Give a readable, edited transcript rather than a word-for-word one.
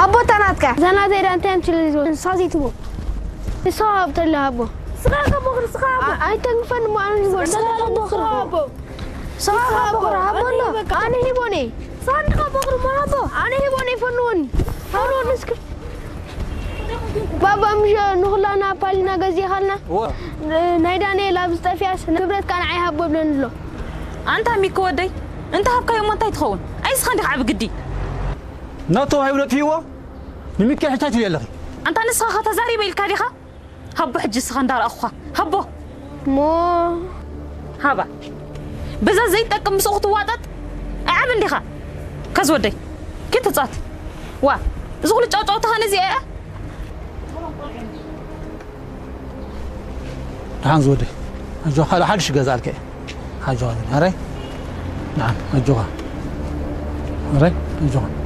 أبو تناتك زنا زي أنت أمشي سازي تبو صعب تلا أبو صعب بكرة صعب أي تنفن ما أنا صعب صعب بكرة أبو أنا هيبوني صعب بكرة ما أبو أنا هيبوني فنون فنون نسك بابا مش نخلنا بالنا جزي خلنا نايداني لابس تفياس نبرت كان عيها ببلن له أنت ميكو ودي أنت هبكي يوم أنت يتخون أي سخندك عب جدي ناتو هاي ولا فيوا نميك حتاتي يلا أنت نسخة تزاري بالكاريخة هبو حج سخندار أخوه هبو مو هبا بزا زي تكم سوقت واتت أعمل ليها كزودي كنت تصات وا زغل تشوتها نزي تعال زودي أجو خلا حدش جزالك هاجو هذا هري نعم أجوها هري أجوها